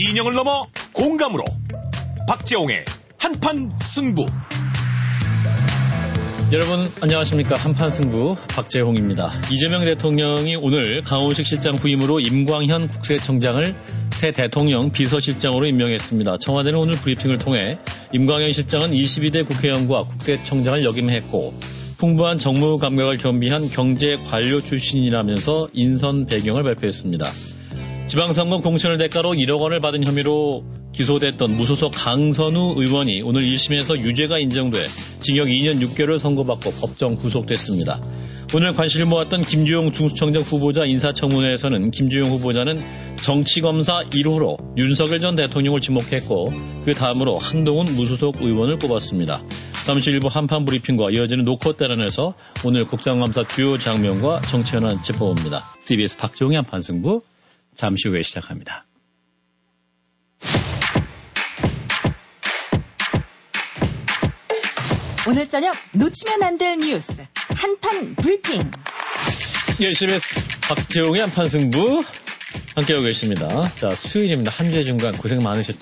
진영을 넘어 공감으로 박재홍의 한판 승부. 여러분 안녕하십니까. 한판 승부 박재홍입니다. 이재명 대통령이 오늘 강원식 실장 부임으로 임광현 국세청장을 새 대통령 비서실장으로 임명했습니다. 청와대는 오늘 브리핑을 통해 임광현 실장은 22대 국회의원과 국세청장을 역임했고 풍부한 정무 감각을 겸비한 경제 관료 출신이라면서 인선 배경을 발표했습니다. 지방선거 공천을 대가로 1억 원을 받은 혐의로 기소됐던 무소속 강선우 의원이 오늘 1심에서 유죄가 인정돼 징역 2년 6개월을 선고받고 법정 구속됐습니다. 오늘 관심을 모았던 김주용 중수청장 후보자 인사청문회에서는 김주용 후보자는 정치검사 1호로 윤석열 전 대통령을 지목했고 그 다음으로 한동훈 무소속 의원을 뽑았습니다. 잠시 일부 한판 브리핑과 이어지는 노컷 대란에서 오늘 국정감사 주요 장면과 정치 현안 짚어봅니다. CBS 박재홍의 한판 승부 잠시 후에 시작합니다. 오늘 저녁 놓치면 안 될 뉴스 한판 브리핑. 예, CBS 박재홍의 한판 승부 함께하고 계십니다. 자, 수요일입니다. 한 주의 중간 고생 많으셨죠?